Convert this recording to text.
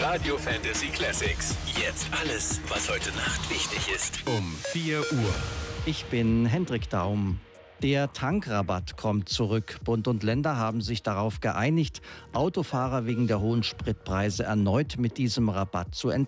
Radio Fantasy Classics. Jetzt alles, was heute Nacht wichtig ist. Um 4 Uhr. Ich bin Hendrik Daum. Der Tankrabatt kommt zurück. Bund und Länder haben sich darauf geeinigt, Autofahrer wegen der hohen Spritpreise erneut mit diesem Rabatt zu